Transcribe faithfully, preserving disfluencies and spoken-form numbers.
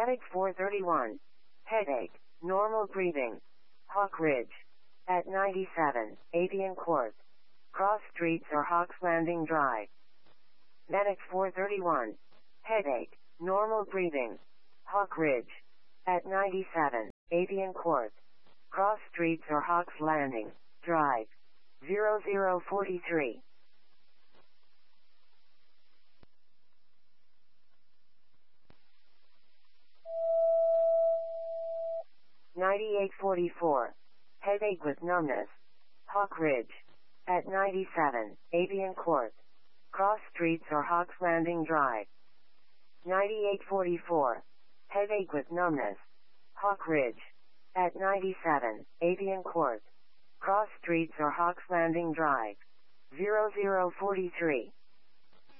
Medic four thirty-one. Headache. Normal breathing. Hawk Ridge. At ninety-seven, Avian Court. Cross Streets or Hawks Landing Drive. Medic four thirty-one. Headache. Normal breathing. Hawk Ridge. At ninety-seven, Avian Court. Cross Streets or Hawks Landing Drive. zero zero forty-three. ninety-eight forty-four. Headache with numbness. Hawk Ridge. At ninety-seven, Avian Court. Cross Streets or Hawks Landing Drive. ninety-eight forty-four. Headache with numbness. Hawk Ridge. At ninety-seven, Avian Court. Cross Streets or Hawks Landing Drive. zero zero forty-three.